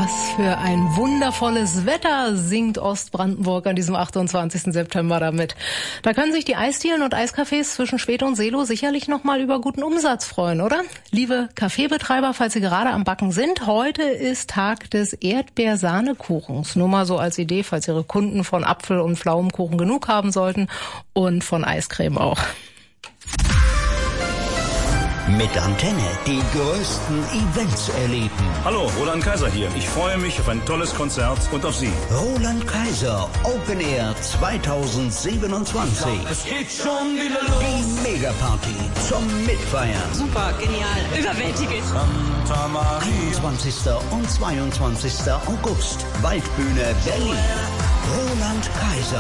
Was für ein wundervolles Wetter singt Ostbrandenburg an diesem 28. September damit. Da können sich die Eisdielen und Eiscafés zwischen Schwedt und Seelow sicherlich noch mal über guten Umsatz freuen, oder? Liebe Kaffeebetreiber, falls Sie gerade am Backen sind, heute ist Tag des Erdbeersahnekuchens. Nur mal so als Idee, falls Ihre Kunden von Apfel- und Pflaumenkuchen genug haben sollten und von Eiscreme auch. Mit Antenne die größten Events erleben. Hallo, Roland Kaiser hier. Ich freue mich auf ein tolles Konzert und auf Sie. Roland Kaiser Open Air 2027. Es geht schon wieder los. Die Megaparty zum Mitfeiern. Super, genial, überwältigend. Santa Maria. 21. und 22. August. Waldbühne Berlin. Roland Kaiser.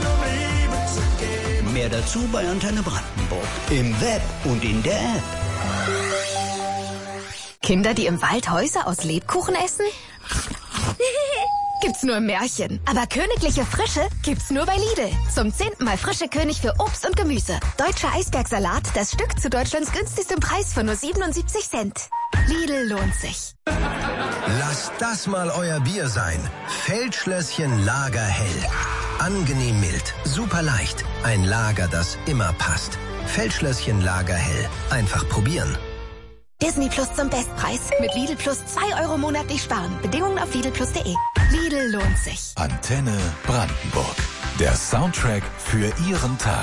Mehr dazu bei Antenne Brandenburg. Im Web und in der App. Kinder, die im Wald Häuser aus Lebkuchen essen? Gibt's nur im Märchen. Aber königliche Frische gibt's nur bei Lidl. Zum 10. Mal frische König für Obst und Gemüse. Deutscher Eisbergsalat, das Stück zu Deutschlands günstigstem Preis von nur 77 Cent. Lidl lohnt sich. Lasst das mal euer Bier sein. Feldschlösschen Lagerhell. Angenehm mild, super leicht. Ein Lager, das immer passt. Feldschlösschen Lagerhell. Einfach probieren. Disney Plus zum Bestpreis. Mit Lidl Plus 2 € monatlich sparen. Bedingungen auf lidlplus.de. Lidl lohnt sich. Antenne Brandenburg. Der Soundtrack für Ihren Tag.